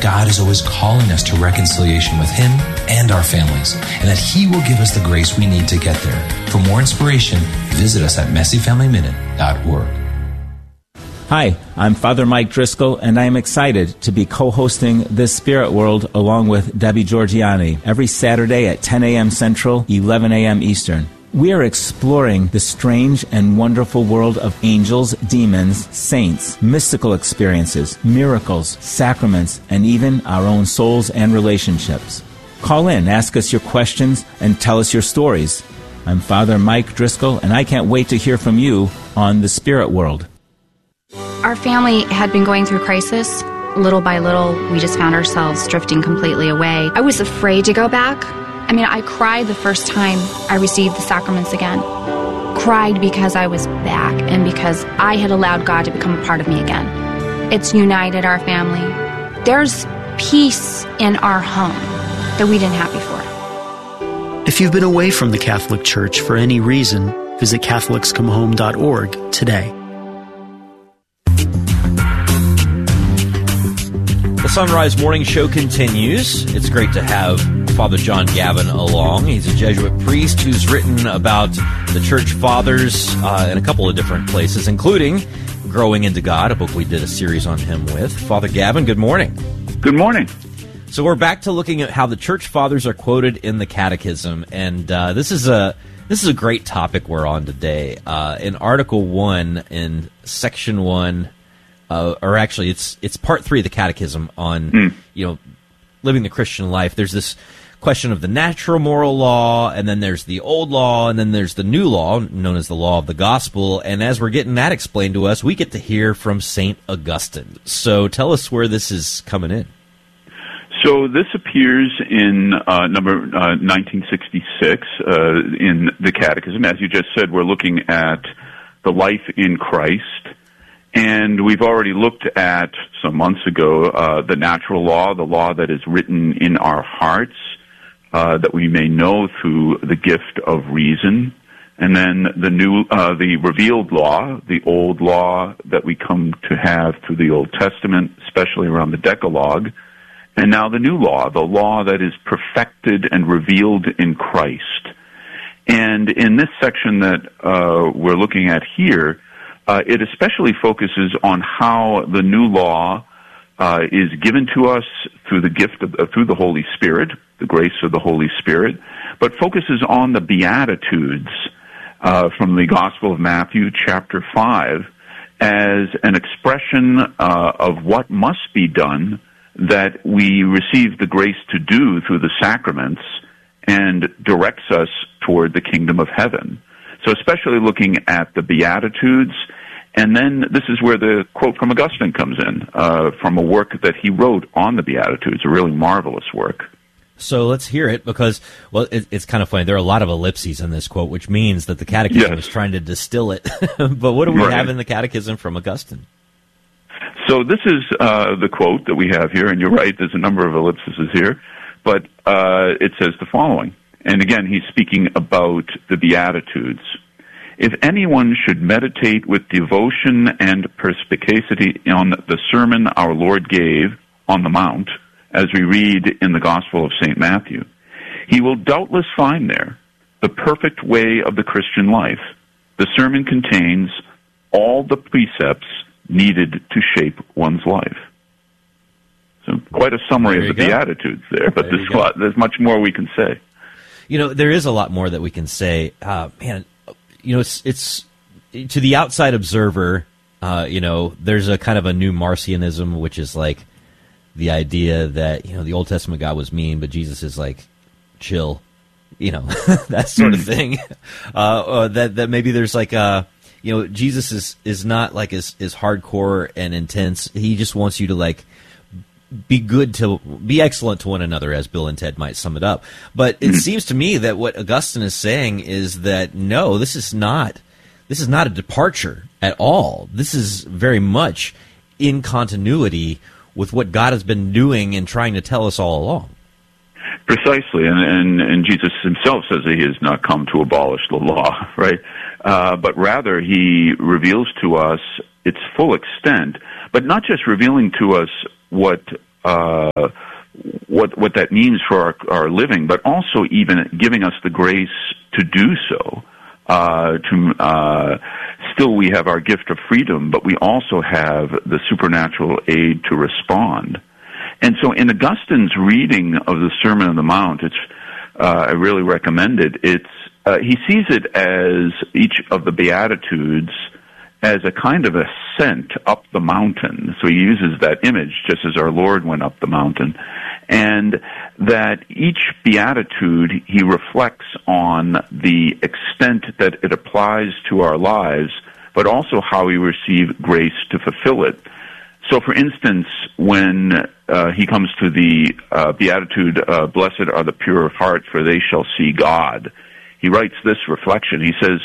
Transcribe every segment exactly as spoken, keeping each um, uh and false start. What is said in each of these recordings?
God is always calling us to reconciliation with Him and our families, and that He will give us the grace we need to get there. For more inspiration, visit us at messy family minute dot org. Hi, I'm Father Mike Driscoll, and I am excited to be co-hosting This Spirit World along with Debbie Georgiani every Saturday at ten a.m. Central, eleven a.m. Eastern. We are exploring the strange and wonderful world of angels, demons, saints, mystical experiences, miracles, sacraments, and even our own souls and relationships. Call in, ask us your questions, and tell us your stories. I'm Father Mike Driscoll, and I can't wait to hear from you on The Spirit World. Our family had been going through crisis. Little by little, we just found ourselves drifting completely away. I was afraid to go back. I mean, I cried the first time I received the sacraments again. Cried because I was back and because I had allowed God to become a part of me again. It's united our family. There's peace in our home that we didn't have before. If you've been away from the Catholic Church for any reason, visit Catholics Come Home dot org today. The Sunrise Morning Show continues. It's great to have Father John Gavin along. He's a Jesuit priest who's written about the Church Fathers uh, in a couple of different places, including Growing into God, a book we did a series on him with. Father Gavin, good morning. Good morning. So we're back to looking at how the Church Fathers are quoted in the Catechism, and uh, this is a this is a great topic we're on today. Uh, in Article One, in Section One. Uh, or actually, it's it's part three of the Catechism on mm. you know living the Christian life. There's this question of the natural moral law, and then there's the old law, and then there's the new law, known as the law of the gospel. And as we're getting that explained to us, we get to hear from Saint Augustine. So tell us where this is coming in. So this appears in uh, number uh, nineteen sixty-six uh, in the Catechism. As you just said, we're looking at the life in Christ. And we've already looked at, some months ago, uh, the natural law, the law that is written in our hearts, uh, that we may know through the gift of reason. And then the new, uh, the revealed law, the old law that we come to have through the Old Testament, especially around the Decalogue. And now the new law, the law that is perfected and revealed in Christ. And in this section that uh, we're looking at here, Uh, it especially focuses on how the new law uh, is given to us through the gift of, uh, through the Holy Spirit, the grace of the Holy Spirit, but focuses on the Beatitudes uh, from the Gospel of Matthew, chapter five, as an expression uh, of what must be done that we receive the grace to do through the sacraments and directs us toward the kingdom of heaven. So especially looking at the Beatitudes, and then this is where the quote from Augustine comes in, uh, from a work that he wrote on the Beatitudes, a really marvelous work. So let's hear it, because, well, it, it's kind of funny. There are a lot of ellipses in this quote, which means that the Catechism yes. is trying to distill it. But what do we right. have in the Catechism from Augustine? So this is uh, the quote that we have here, and you're right, there's a number of ellipses here, but uh, it says the following. And again, he's speaking about the Beatitudes. If anyone should meditate with devotion and perspicacity on the sermon our Lord gave on the Mount, as we read in the Gospel of Saint Matthew, he will doubtless find there the perfect way of the Christian life. The sermon contains all the precepts needed to shape one's life. So quite a summary of the go. Beatitudes there, but there there's, lot, there's much more we can say. You know, there is a lot more that we can say. Uh, man, you know, it's, it's to the outside observer, uh, you know, there's a kind of a new Marcionism, which is like the idea that, you know, the Old Testament God was mean, but Jesus is like chill, you know, that sort of thing. Uh, uh, that that maybe there's like a, you know, Jesus is, is not like as, as hardcore and intense. He just wants you to like be good to be excellent to one another, as Bill and Ted might sum it up. But it seems to me that what Augustine is saying is that no, this is not this is not a departure at all. This is very much in continuity with what God has been doing and trying to tell us all along. Precisely, and and, and Jesus himself says that he has not come to abolish the law, right? Uh, but rather he reveals to us its full extent, but not just revealing to us what uh, what what that means for our, our living, but also even giving us the grace to do so. Uh, to uh, still, we have our gift of freedom, but we also have the supernatural aid to respond. And so, in Augustine's reading of the Sermon on the Mount, it's uh, I really recommend it. It's uh, he sees it as each of the Beatitudes as a kind of ascent up the mountain. So he uses that image just as our Lord went up the mountain. And that each beatitude, he reflects on the extent that it applies to our lives, but also how we receive grace to fulfill it. So, for instance, when uh, he comes to the uh, beatitude, uh, blessed are the pure of heart, for they shall see God, he writes this reflection. He says,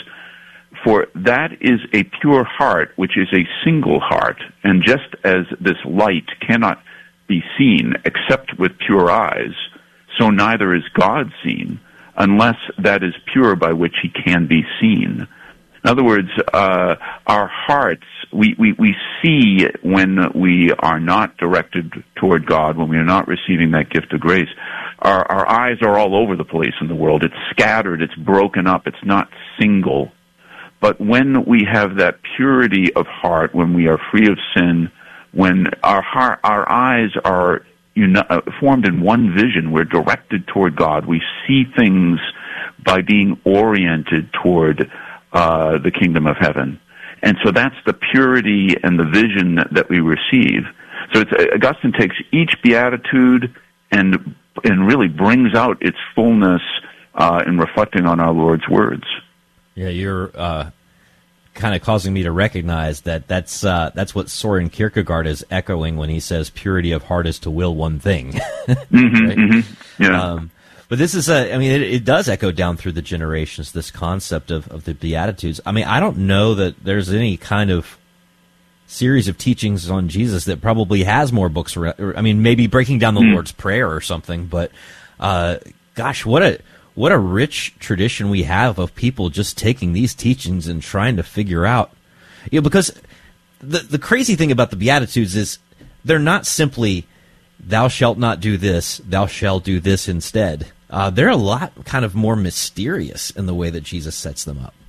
for that is a pure heart, which is a single heart, and just as this light cannot be seen except with pure eyes, so neither is God seen, unless that is pure by which he can be seen. In other words, uh, our hearts, we, we, we see when we are not directed toward God, when we are not receiving that gift of grace. Our, our eyes are all over the place in the world. It's scattered, it's broken up, it's not single. But when we have that purity of heart, when we are free of sin, when our heart, our eyes are uni- formed in one vision, we're directed toward God, we see things by being oriented toward uh, the kingdom of heaven. And so that's the purity and the vision that we receive. So it's, Augustine takes each beatitude and and really brings out its fullness uh, in reflecting on our Lord's words. Yeah, you're uh, kind of causing me to recognize that that's uh, that's what Soren Kierkegaard is echoing when he says purity of heart is to will one thing. mm-hmm, right? mm-hmm, yeah. Um, but this is a, I mean, it, it does echo down through the generations, this concept of, of the Beatitudes. I mean, I don't know that there's any kind of series of teachings on Jesus that probably has more books. Or, I mean, maybe breaking down the mm. Lord's Prayer or something, but uh, gosh, what a what a rich tradition we have of people just taking these teachings and trying to figure out, you know, because the the crazy thing about the Beatitudes is they're not simply thou shalt not do this, thou shalt do this instead. Uh, they're a lot kind of more mysterious in the way that Jesus sets them up.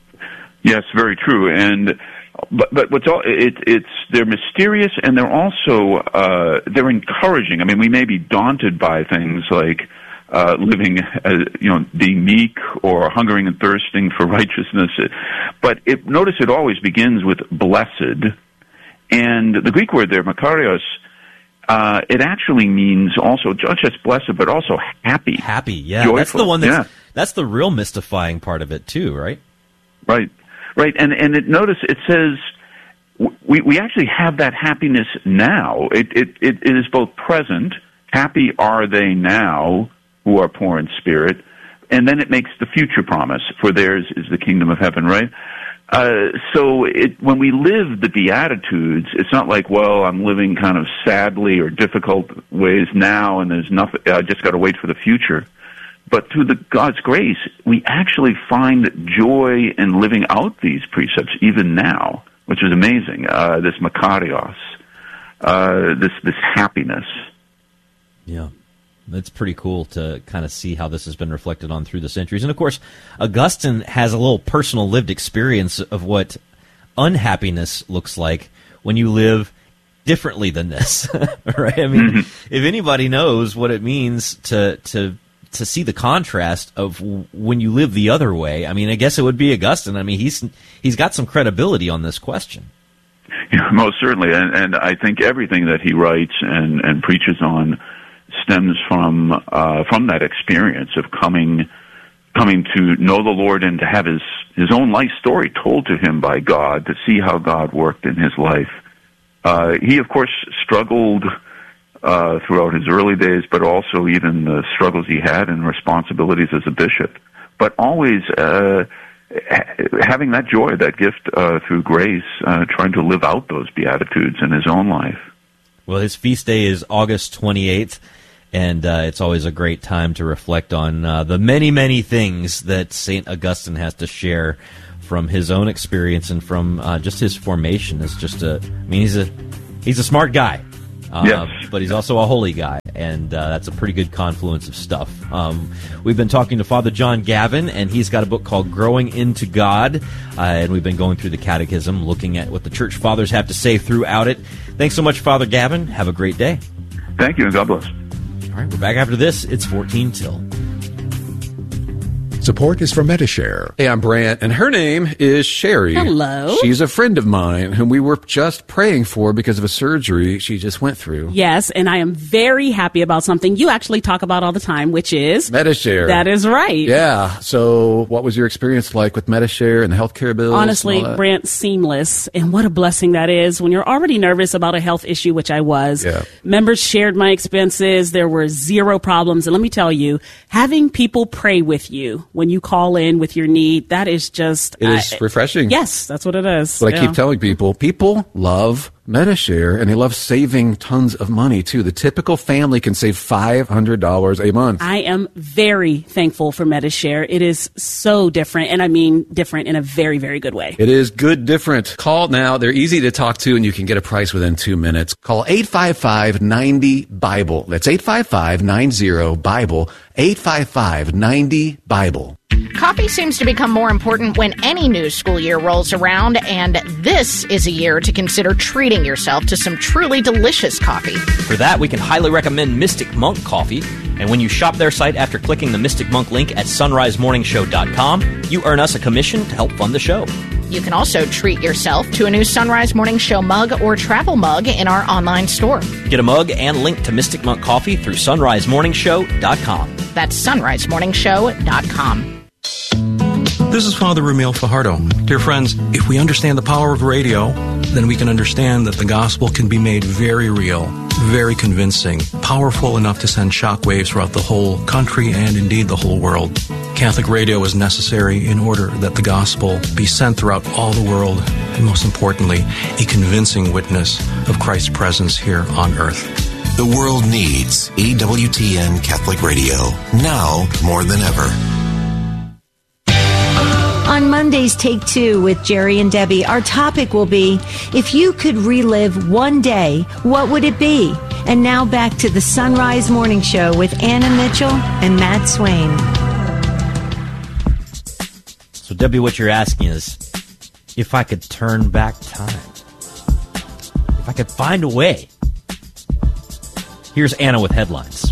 Yes, very true. And but but what's all it, it's they're mysterious and they're also uh, they're encouraging. I mean, we may be daunted by things like uh, living, as, you know, being meek or hungering and thirsting for righteousness, but it, notice it always begins with blessed, and the Greek word there, makarios. Uh, it actually means also not just blessed, but also happy. Happy, yeah. Joyful. That's the one that's, yeah. that's the real mystifying part of it too, right? Right, right. And and it, notice it says we we actually have that happiness now. It, it it it is both present. Happy are they now who are poor in spirit, and then it makes the future promise, for theirs is the kingdom of heaven. Right. Uh, so it, when we live the Beatitudes, it's not like, well, I'm living kind of sadly or difficult ways now, and there's nothing. I just got to wait for the future. But through the God's grace, we actually find joy in living out these precepts even now, which is amazing. Uh, this makarios, uh, this this happiness. Yeah. It's pretty cool to kind of see how this has been reflected on through the centuries. And, of course, Augustine has a little personal lived experience of what unhappiness looks like when you live differently than this, right? I mean, mm-hmm. if anybody knows what it means to to to see the contrast of when you live the other way, I mean, I guess it would be Augustine. I mean, he's he's got some credibility on this question. Yeah, most certainly. And, and I think everything that he writes and, and preaches on stems from uh, from that experience of coming coming to know the Lord and to have his his own life story told to him by God, to see how God worked in his life. Uh, he, of course, struggled uh, throughout his early days, but also even the struggles he had and responsibilities as a bishop. But always uh, having that joy, that gift uh, through grace, uh, trying to live out those Beatitudes in his own life. Well, his feast day is August twenty-eighth. And uh, it's always a great time to reflect on uh, the many, many things that Saint Augustine has to share from his own experience and from uh, just his formation. As just a, I mean, he's a he's a smart guy. Uh, Yes. But he's also a holy guy, and uh, that's a pretty good confluence of stuff. Um, we've been talking to Father John Gavin, and he's got a book called Growing into God, uh, and we've been going through the Catechism, looking at what the Church Fathers have to say throughout it. Thanks so much, Father Gavin. Have a great day. Thank you, and God bless. All right, we're back after this. It's fourteen till. Support is for Metashare. Hey, I'm Brant, and her name is Sherry. Hello. She's a friend of mine whom we were just praying for because of a surgery she just went through. Yes, and I am very happy about something you actually talk about all the time, which is Metashare. That is right. Yeah. So what was your experience like with Metashare and the healthcare bills? Honestly, and all that? Brant, seamless. And what a blessing that is when you're already nervous about a health issue, which I was. Yeah. Members shared my expenses. There were zero problems. And let me tell you, having people pray with you when you call in with your need, that is just... It is I, refreshing. Yes, that's what it is. But I Yeah. keep telling people, people love Metashare, and they love saving tons of money, too. The typical family can save five hundred dollars a month. I am very thankful for Metashare. It is so different, and I mean different in a very, very good way. It is good different. Call now. They're easy to talk to, and you can get a price within two minutes. Call eight five five, nine zero, BIBLE. That's eight five five, nine zero, BIBLE. eight five five, nine zero, BIBLE. Coffee seems to become more important when any new school year rolls around, and this is a year to consider treating yourself to some truly delicious coffee. For that, we can highly recommend Mystic Monk Coffee. And when you shop their site after clicking the Mystic Monk link at sunrise morning show dot com, you earn us a commission to help fund the show. You can also treat yourself to a new Sunrise Morning Show mug or travel mug in our online store. Get a mug and link to Mystic Monk Coffee through sunrise morning show dot com. That's sunrise morning show dot com. This is Father Ramil Fajardo. Dear friends, if we understand the power of radio, then we can understand that the gospel can be made very real, very convincing, powerful enough to send shockwaves throughout the whole country and indeed the whole world. Catholic radio is necessary in order that the gospel be sent throughout all the world, and most importantly, a convincing witness of Christ's presence here on earth. The world needs E W T N Catholic Radio, now more than ever. On Monday's Take Two with Jerry and Debbie, our topic will be, if you could relive one day, what would it be? And now back to the Sunrise Morning Show with Anna Mitchell and Matt Swain. So, Debbie, what you're asking is, if I could turn back time, if I could find a way. Here's Anna with headlines.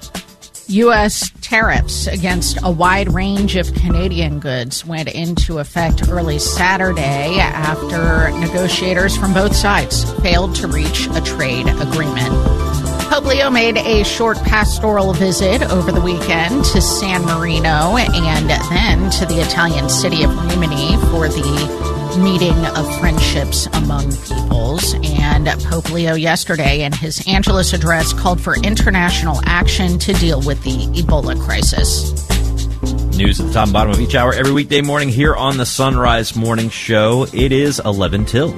U S tariffs against a wide range of Canadian goods went into effect early Saturday after negotiators from both sides failed to reach a trade agreement. Pope Leo made a short pastoral visit over the weekend to San Marino and then to the Italian city of Rimini for the meeting of friendships among peoples. And Pope Leo yesterday in his Angelus address called for international action to deal with the Ebola crisis. News at the top and bottom of each hour every weekday morning here on the Sunrise Morning Show. It is eleven till.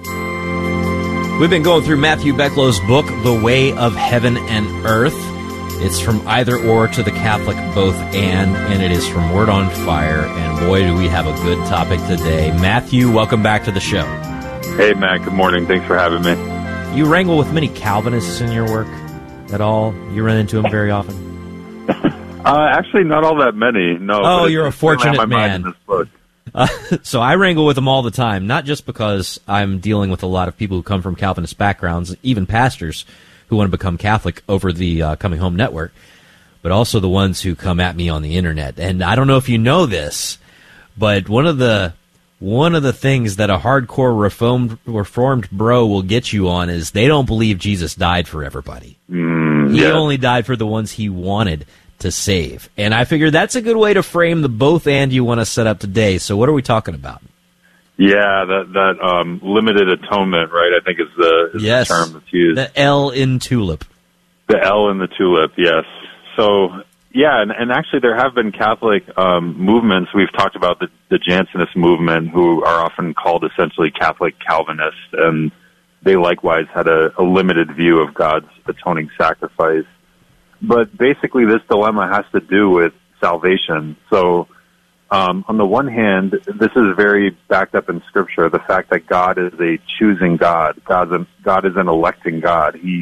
We've been going through Matthew Becklow's book, The Way of Heaven and Earth. It's from Either Or to the Catholic Both And, and it is from Word on Fire. And boy, do we have a good topic today. Matthew, welcome back to the show. Hey, Matt. Good morning. Thanks for having me. You wrangle with many Calvinists in your work at all? You run into them very often? Uh, actually, not all that many. No. Oh, you're a fortunate my man. Mind in this book. Uh, so I wrangle with them all the time, not just because I'm dealing with a lot of people who come from Calvinist backgrounds, even pastors who want to become Catholic over the uh, Coming Home Network, but also the ones who come at me on the internet. And I don't know if you know this, but one of the one of the things that a hardcore reformed reformed bro will get you on is they don't believe Jesus died for everybody. Mm, he yeah. only died for the ones he wanted to save. And I figure that's a good way to frame the both and you want to set up today. So what are we talking about? Yeah, that that um, limited atonement, right? I think is the, is yes. the term that's used. The L in TULIP. The L in the tulip, yes. So, yeah, and, and actually there have been Catholic um, movements. We've talked about the, the Jansenist movement, who are often called essentially Catholic Calvinists, and they likewise had a, a limited view of God's atoning sacrifice. But basically this dilemma has to do with salvation. So, Um, on the one hand, this is very backed up in Scripture, the fact that God is a choosing God. God's a, God is an electing God. He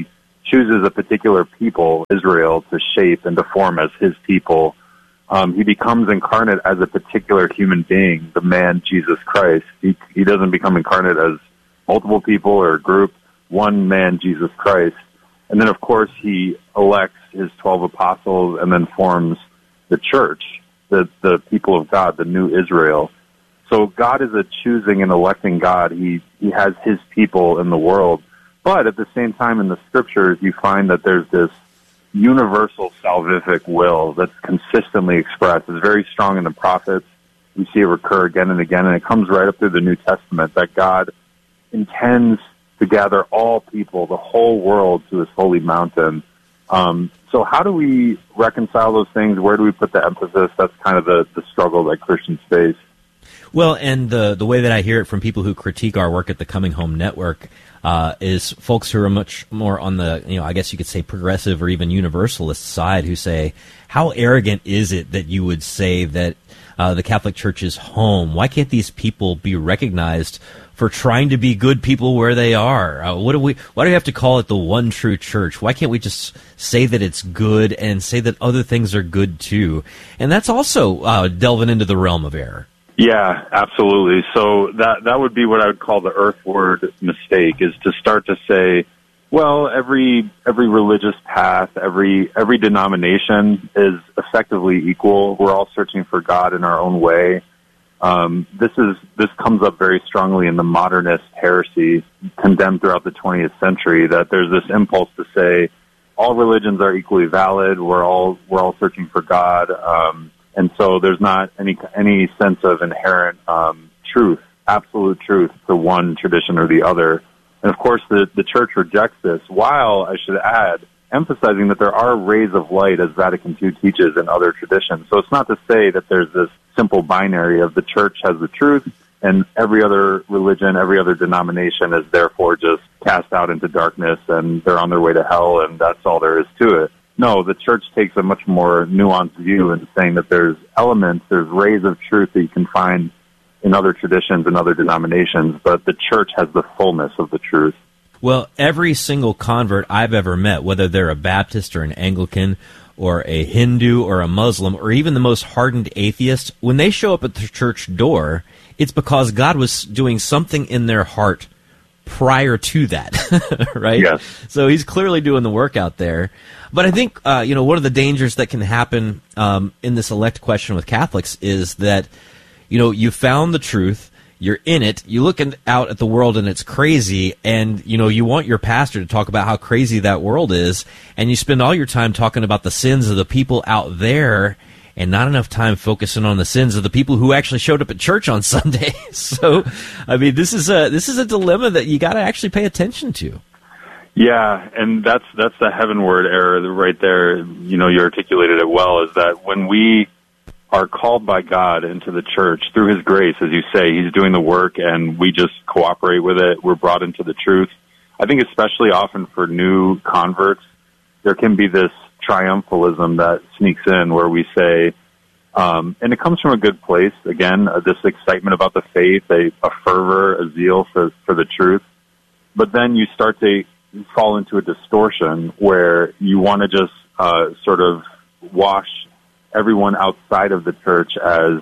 chooses a particular people, Israel, to shape and to form as his people. Um, he becomes incarnate as a particular human being, the man Jesus Christ. He, he doesn't become incarnate as multiple people or a group, one man Jesus Christ. And then, of course, he elects his twelve apostles and then forms the church, the, the people of God, the new Israel. So God is a choosing and electing God. He, he has his people in the world. But at the same time, in the scriptures, you find that there's this universal salvific will that's consistently expressed. It's very strong in the prophets. We see it recur again and again, and it comes right up through the New Testament that God intends to gather all people, the whole world, to his holy mountain. Um, so how do we reconcile those things? Where do we put the emphasis? That's kind of the, the struggle that Christians face. Well, and the the way that I hear it from people who critique our work at the Coming Home Network uh, is folks who are much more on the, you know, I guess you could say progressive or even universalist side, who say, how arrogant is it that you would say that uh, the Catholic Church is home? Why can't these people be recognized for trying to be good people where they are? Uh, what do we? Why do we have to call it the one true church? Why can't we just say that it's good and say that other things are good too? And that's also uh, delving into the realm of error. Yeah, absolutely. So that that would be what I would call the earthward mistake, is to start to say, well, every every religious path, every every denomination is effectively equal. We're all searching for God in our own way. Um, this is this comes up very strongly in the modernist heresy condemned throughout the twentieth century, that there's this impulse to say all religions are equally valid. We're all we're all searching for God. Um, And so there's not any any sense of inherent um, truth, absolute truth to one tradition or the other. And, of course, the, the Church rejects this, while, I should add, emphasizing that there are rays of light, as Vatican Two teaches, in other traditions. So it's not to say that there's this simple binary of the Church has the truth and every other religion, every other denomination is therefore just cast out into darkness and they're on their way to hell, and that's all there is to it. No, the Church takes a much more nuanced view in saying that there's elements, there's rays of truth that you can find in other traditions and other denominations, but the Church has the fullness of the truth. Well, every single convert I've ever met, whether they're a Baptist or an Anglican or a Hindu or a Muslim or even the most hardened atheist, when they show up at the church door, it's because God was doing something in their heart prior to that, right? Yes. So he's clearly doing the work out there. But I think, uh, you know, one of the dangers that can happen um, in this elect question with Catholics is that, you know, you found the truth, you're in it, you look in, out at the world and it's crazy, and, you know, you want your pastor to talk about how crazy that world is, and you spend all your time talking about the sins of the people out there and not enough time focusing on the sins of the people who actually showed up at church on Sunday. So, I mean, this is a this is a dilemma that you got to actually pay attention to. Yeah, and that's that's the heavenward error right there. You know, you articulated it well, is that when we are called by God into the church through his grace, as you say, he's doing the work and we just cooperate with it, we're brought into the truth. I think especially often for new converts, there can be this triumphalism that sneaks in where we say, um, and it comes from a good place, again, uh, this excitement about the faith, a, a fervor, a zeal for, for the truth. But then you start to fall into a distortion where you want to just uh, sort of wash everyone outside of the church as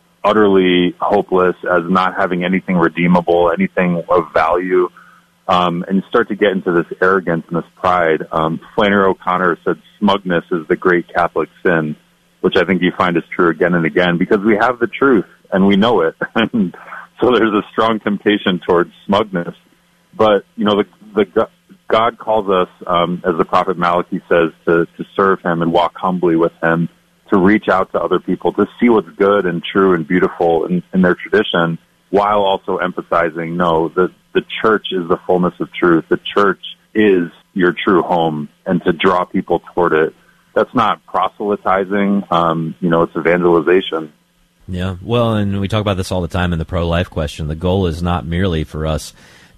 utterly hopeless, as not having anything redeemable, anything of value. Um, and you start to get into this arrogance and this pride. Um, Flannery O'Connor said smugness is the great Catholic sin, which I think you find is true again and again, because we have the truth and we know it. And so there's a strong temptation towards smugness. But, you know, the, the God calls us, um, as the prophet Malachi says, to, to serve him and walk humbly with him, to reach out to other people, to see what's good and true and beautiful in, in their tradition, while also emphasizing, no, the, the church is the fullness of truth. The church is your true home, and to draw people toward it. That's not proselytizing, um, you know, it's evangelization. Yeah, well, and we talk about this all the time in the pro-life question. The goal is not merely for us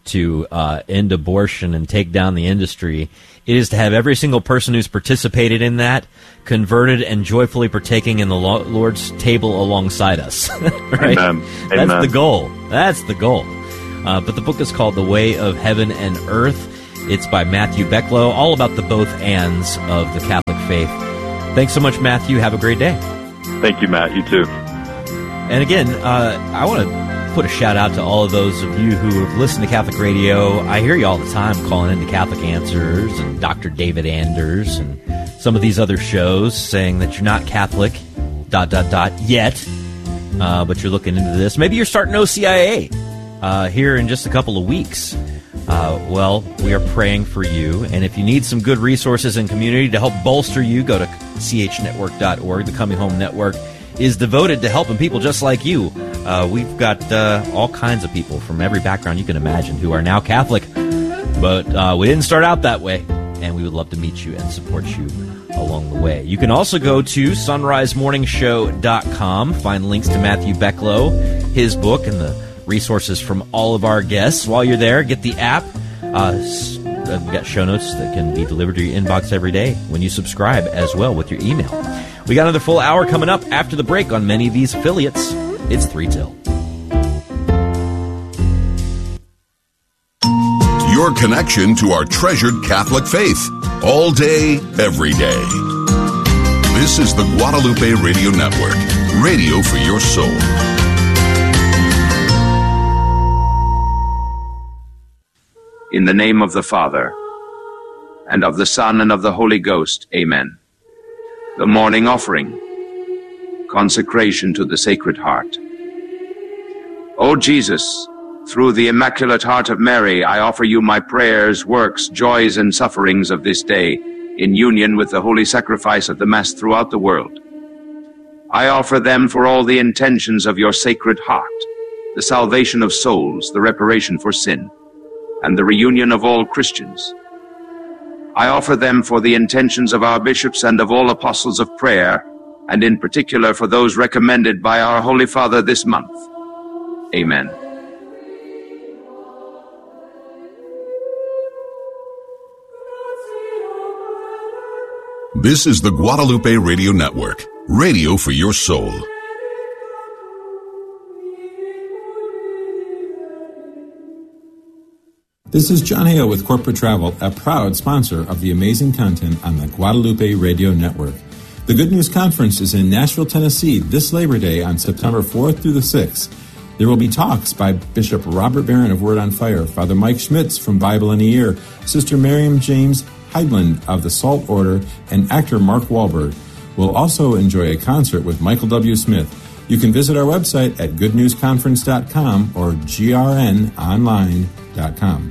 to uh, end abortion and take down the industry. It is to have every single person who's participated in that converted and joyfully partaking in the Lord's table alongside us. Right? Amen. That's Amen. the goal. That's the goal. Uh, but the book is called The Way of Heaven and Earth. It's by Matthew Becklow, all about the both ands of the Catholic faith. Thanks so much, Matthew. Have a great day. Thank you, Matt. You too. And again, uh, I want to put a shout out to all of those of you who have listened to Catholic radio. I hear you all the time calling into Catholic Answers and Doctor David Anders and some of these other shows saying that you're not Catholic, dot, dot, dot, yet, uh, but you're looking into this. Maybe you're starting O C I A uh, here in just a couple of weeks. Uh, well, we are praying for you, and if you need some good resources and community to help bolster you, go to c h network dot org. The Coming Home Network is devoted to helping people just like you. Uh, we've got uh, all kinds of people from every background you can imagine who are now Catholic, but uh, we didn't start out that way, and we would love to meet you and support you along the way. You can also go to sunrise morning show dot com, find links to Matthew Becklow, his book, and the resources from all of our guests. While you're there, get the app. Uh, we've got show notes that can be delivered to your inbox every day when you subscribe as well with your email. We got another full hour coming up after the break on many of these affiliates. It's three till. Your connection to our treasured Catholic faith. All day, every day. This is the Guadalupe Radio Network. Radio for your soul. In the name of the Father, and of the Son, and of the Holy Ghost, amen. The morning offering, consecration to the Sacred Heart. O Jesus, through the Immaculate Heart of Mary, I offer you my prayers, works, joys, and sufferings of this day, in union with the holy sacrifice of the Mass throughout the world. I offer them for all the intentions of your Sacred Heart, the salvation of souls, the reparation for sin, and the reunion of all Christians. I offer them for the intentions of our bishops and of all apostles of prayer, and in particular for those recommended by our Holy Father this month. Amen. This is the Guadalupe Radio Network. Radio for your soul. This is John Hale with Corporate Travel, a proud sponsor of the amazing content on the Guadalupe Radio Network. The Good News Conference is in Nashville, Tennessee this Labor Day on September fourth through the sixth. There will be talks by Bishop Robert Barron of Word on Fire, Father Mike Schmitz from Bible in a Year, Sister Miriam James Heidland of the Salt Order, and actor Mark Wahlberg. We'll also enjoy a concert with Michael W. Smith. You can visit our website at good news conference dot com or g r n online dot com.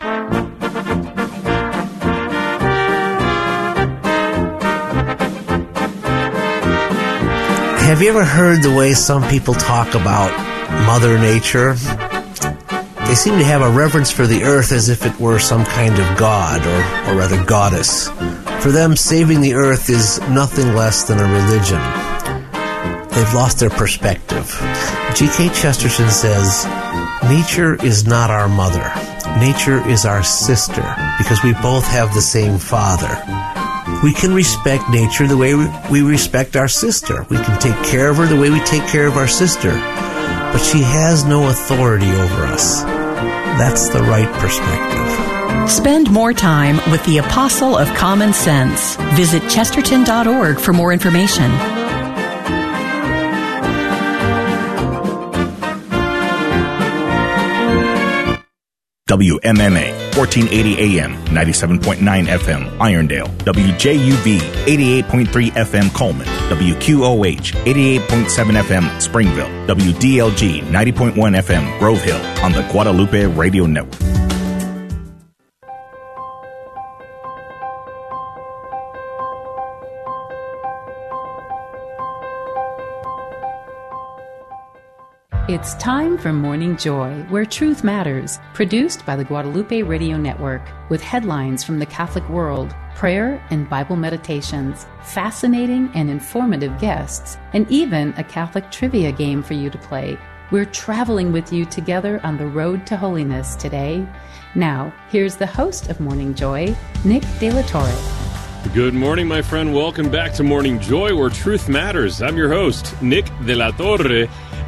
Have you ever heard the way some people talk about Mother Nature? They seem to have a reverence for the earth as if it were some kind of god, or, or rather goddess. For them, saving the earth is nothing less than a religion. They've lost their perspective. G K Chesterton says, nature is not our mother. Nature is our sister, because we both have the same father. We can respect nature the way we respect our sister. We can take care of her the way we take care of our sister. But she has no authority over us. That's the right perspective. Spend more time with the Apostle of Common Sense. Visit chesterton dot org for more information. W M M A, fourteen eighty A M, ninety-seven point nine F M, Irondale. W J U V, eighty-eight point three F M, Coleman. W Q O H, eighty-eight point seven F M, Springville. W D L G, ninety point one F M, Grove Hill, on the Guadalupe Radio Network. It's time for Morning Joy, where truth matters, produced by the Guadalupe Radio Network, with headlines from the Catholic world, prayer and Bible meditations, fascinating and informative guests, and even a Catholic trivia game for you to play. We're traveling with you together on the road to holiness today. Now, here's the host of Morning Joy, Nick De La Torre. Good morning, my friend. Welcome back to Morning Joy, where truth matters. I'm your host, Nick De La Torre.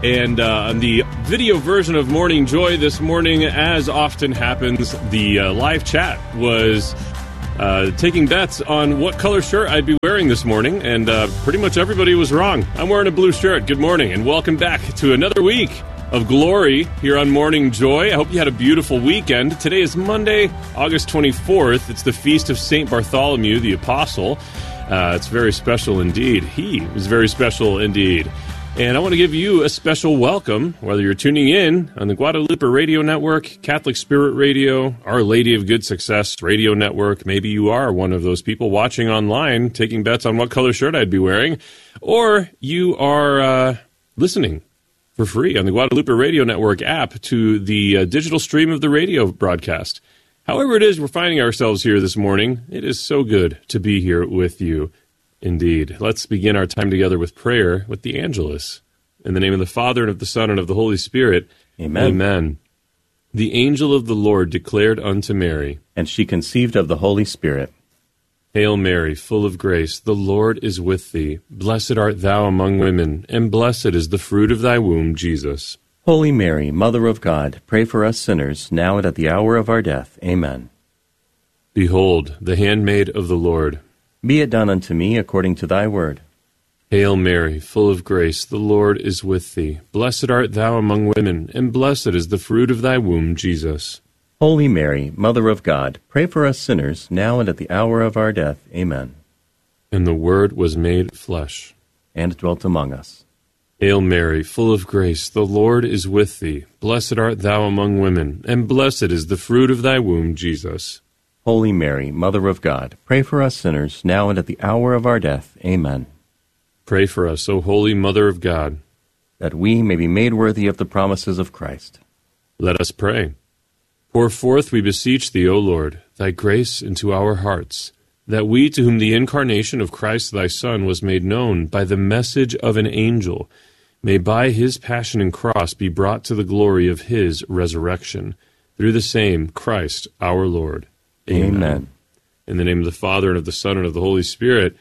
And uh, on the video version of Morning Joy this morning, as often happens, the uh, live chat was uh, taking bets on what color shirt I'd be wearing this morning, and uh, pretty much everybody was wrong. I'm wearing a blue shirt. Good morning, and welcome back to another week of glory here on Morning Joy. I hope you had a beautiful weekend. Today is Monday, August twenty-fourth. It's the feast of Saint Bartholomew, the Apostle. Uh, it's very special indeed. He was very special indeed. And I want to give you a special welcome, whether you're tuning in on the Guadalupe Radio Network, Catholic Spirit Radio, Our Lady of Good Success Radio Network. Maybe you are one of those people watching online, taking bets on what color shirt I'd be wearing. Or you are uh, listening for free on the Guadalupe Radio Network app to the uh, digital stream of the radio broadcast. However it is we're finding ourselves here this morning, it is so good to be here with you. Indeed. Let's begin our time together with prayer with the Angelus. In the name of the Father, and of the Son, and of the Holy Spirit. Amen. Amen. The angel of the Lord declared unto Mary, and she conceived of the Holy Spirit. Hail Mary, full of grace, the Lord is with thee. Blessed art thou among women, and blessed is the fruit of thy womb, Jesus. Holy Mary, Mother of God, pray for us sinners, now and at the hour of our death. Amen. Behold, the handmaid of the Lord. Be it done unto me according to thy word. Hail Mary, full of grace, the Lord is with thee. Blessed art thou among women, and blessed is the fruit of thy womb, Jesus. Holy Mary, Mother of God, pray for us sinners, now and at the hour of our death. Amen. And the Word was made flesh, and dwelt among us. Hail Mary, full of grace, the Lord is with thee. Blessed art thou among women, and blessed is the fruit of thy womb, Jesus. Holy Mary, Mother of God, pray for us sinners, now and at the hour of our death. Amen. Pray for us, O Holy Mother of God, that we may be made worthy of the promises of Christ. Let us pray. Pour forth, we beseech thee, O Lord, thy grace into our hearts, that we, to whom the incarnation of Christ thy Son was made known by the message of an angel, may by his passion and cross be brought to the glory of his resurrection, through the same Christ our Lord. Amen. Amen. In the name of the Father, and of the Son, and of the Holy Spirit.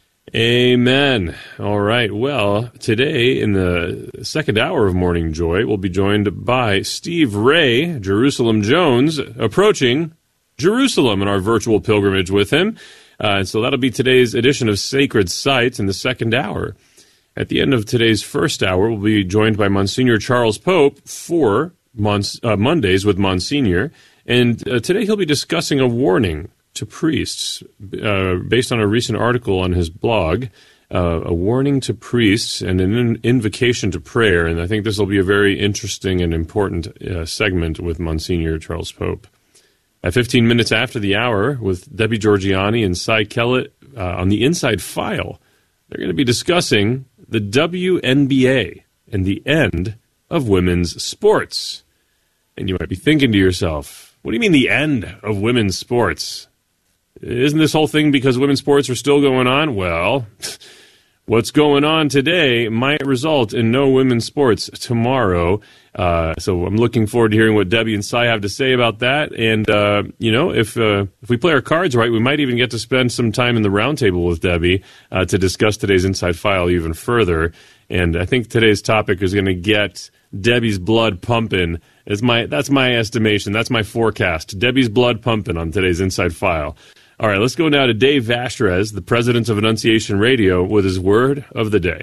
Amen. All right. Well, today in the second hour of Morning Joy, we'll be joined by Steve Ray, Jerusalem Jones, approaching Jerusalem in our virtual pilgrimage with him. Uh, and so that'll be today's edition of Sacred Sites in the second hour. At the end of today's first hour, we'll be joined by Monsignor Charles Pope for Mons- uh, Mondays with Monsignor. And uh, today he'll be discussing a warning to priests uh, based on a recent article on his blog, uh, a warning to priests and an in- invocation to prayer. And I think this will be a very interesting and important uh, segment with Monsignor Charles Pope. At fifteen minutes after the hour, with Debbie Georgiani and Cy Kellett uh, on the Inside File, they're going to be discussing the W N B A and the end of women's sports. And you might be thinking to yourself, what do you mean the end of women's sports? Isn't this whole thing because women's sports are still going on? Well, what's going on today might result in no women's sports tomorrow. Uh, so I'm looking forward to hearing what Debbie and Cy have to say about that. And, uh, you know, if uh, if we play our cards right, we might even get to spend some time in the roundtable with Debbie uh, to discuss today's Inside File even further. And I think today's topic is going to get Debbie's blood pumping. Is my That's my estimation. That's my forecast. Debbie's blood pumping on today's Inside File. All right, let's go now to Dave Vashrez, the president of Annunciation Radio, with his word of the day.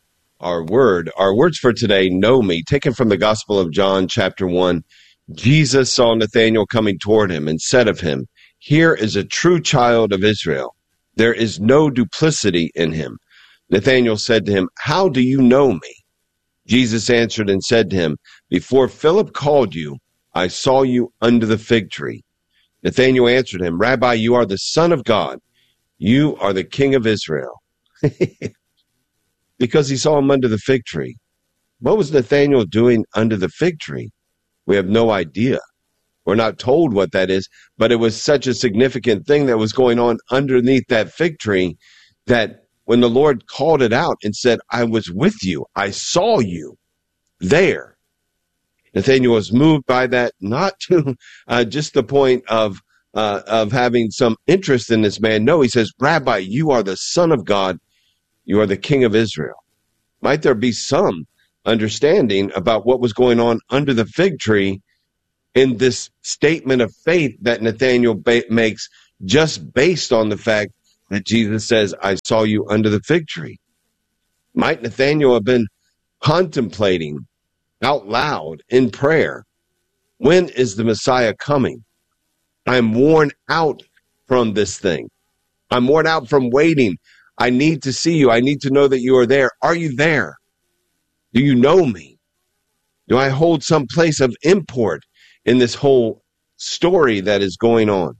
Our word, our words for today, know me, taken from the Gospel of John, chapter one. Jesus saw Nathanael coming toward him and said of him, "Here is a true child of Israel. There is no duplicity in him." Nathanael said to him, "How do you know me?" Jesus answered and said to him, "Before Philip called you, I saw you under the fig tree." Nathanael answered him, "Rabbi, you are the Son of God. You are the King of Israel." Because he saw him under the fig tree. What was Nathanael doing under the fig tree? We have no idea. We're not told what that is, but it was such a significant thing that was going on underneath that fig tree that when the Lord called it out and said, "I was with you, I saw you there," Nathanael was moved by that, not to uh, just the point of uh, of having some interest in this man. No, he says, "Rabbi, you are the Son of God. You are the King of Israel." Might there be some understanding about what was going on under the fig tree in this statement of faith that Nathanael ba- makes just based on the fact that Jesus says, I saw you under the fig tree. Might Nathanael have been contemplating out loud in prayer, when is the Messiah coming? I'm worn out from this thing. I'm worn out from waiting. I need to see you. I need to know that you are there. Are you there? Do you know me? Do I hold some place of import in this whole story that is going on?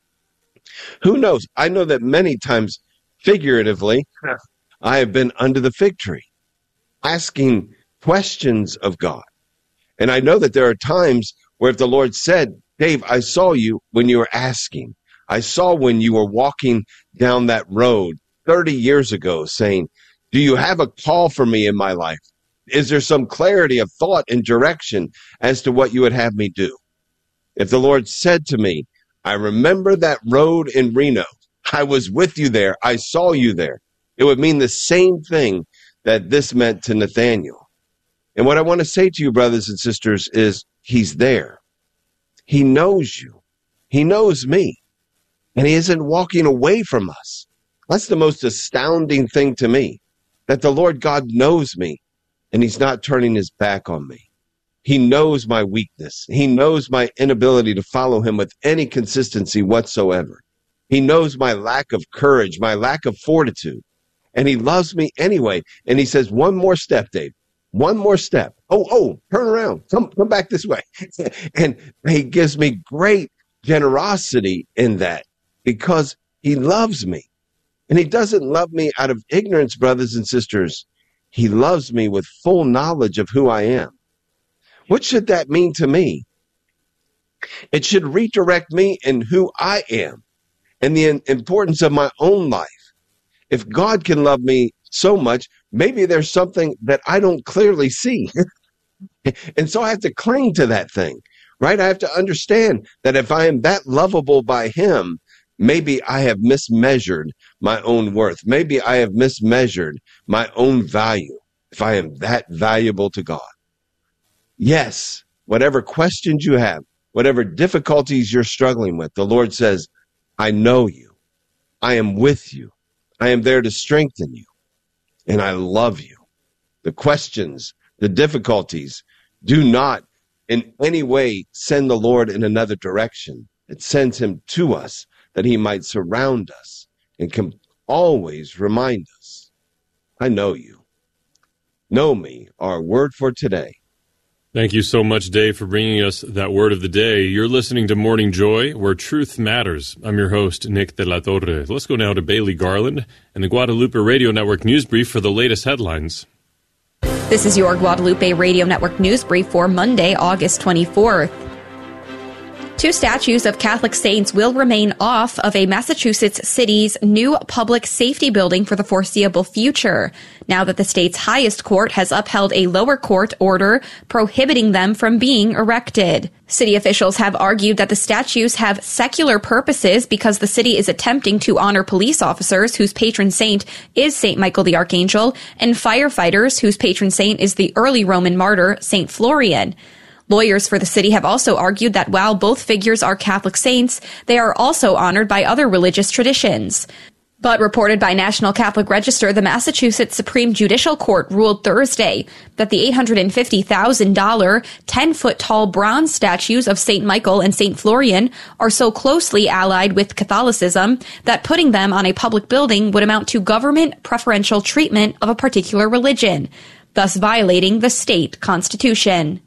Who knows? I know that many times, figuratively, I have been under the fig tree, asking questions of God. And I know that there are times where if the Lord said, Dave, I saw you when you were asking. I saw when you were walking down that road thirty years ago saying, do you have a call for me in my life? Is there some clarity of thought and direction as to what you would have me do? If the Lord said to me, I remember that road in Reno. I was with you there. I saw you there. It would mean the same thing that this meant to Nathanael. And what I want to say to you, brothers and sisters, is he's there. He knows you. He knows me. And he isn't walking away from us. That's the most astounding thing to me, that the Lord God knows me and he's not turning his back on me. He knows my weakness. He knows my inability to follow him with any consistency whatsoever. He knows my lack of courage, my lack of fortitude. And he loves me anyway. And he says, one more step, Dave. One more step. Oh, oh, turn around. Come, come back this way. And he gives me great generosity in that because he loves me. And he doesn't love me out of ignorance, brothers and sisters. He loves me with full knowledge of who I am. What should that mean to me? It should redirect me in who I am and the importance of my own life. If God can love me so much, maybe there's something that I don't clearly see. And so I have to cling to that thing, right? I have to understand that if I am that lovable by him, maybe I have mismeasured my own worth. Maybe I have mismeasured my own value if I am that valuable to God. Yes, whatever questions you have, whatever difficulties you're struggling with, the Lord says, I know you. I am with you. I am there to strengthen you. And I love you. The questions, the difficulties do not in any way send the Lord in another direction. It sends him to us that he might surround us and can always remind us, I know you. Know me, our word for today. Thank you so much, Dave, for bringing us that word of the day. You're listening to Morning Joy, where truth matters. I'm your host, Nick de la Torre. Let's go now to Bailey Garland and the Guadalupe Radio Network News Brief for the latest headlines. This is your Guadalupe Radio Network News Brief for Monday, August twenty-fourth. Two statues of Catholic saints will remain off of a Massachusetts city's new public safety building for the foreseeable future, now that the state's highest court has upheld a lower court order prohibiting them from being erected. City officials have argued that the statues have secular purposes because the city is attempting to honor police officers whose patron saint is Saint Michael the Archangel and firefighters whose patron saint is the early Roman martyr Saint Florian. Lawyers for the city have also argued that while both figures are Catholic saints, they are also honored by other religious traditions. But reported by National Catholic Register, the Massachusetts Supreme Judicial Court ruled Thursday that the eight hundred fifty thousand dollars ten-foot-tall bronze statues of Saint Michael and Saint Florian are so closely allied with Catholicism that putting them on a public building would amount to government preferential treatment of a particular religion, thus violating the state constitution.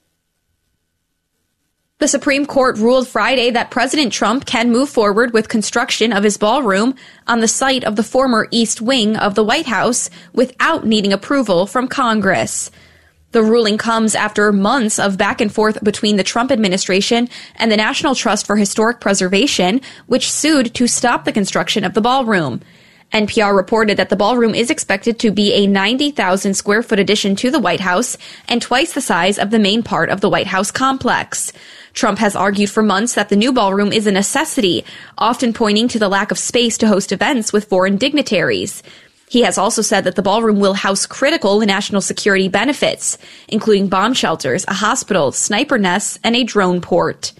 The Supreme Court ruled Friday that President Trump can move forward with construction of his ballroom on the site of the former East Wing of the White House without needing approval from Congress. The ruling comes after months of back and forth between the Trump administration and the National Trust for Historic Preservation, which sued to stop the construction of the ballroom. N P R reported that the ballroom is expected to be a ninety thousand square foot addition to the White House and twice the size of the main part of the White House complex. Trump has argued for months that the new ballroom is a necessity, often pointing to the lack of space to host events with foreign dignitaries. He has also said that the ballroom will house critical national security benefits, including bomb shelters, a hospital, sniper nests, and a drone port.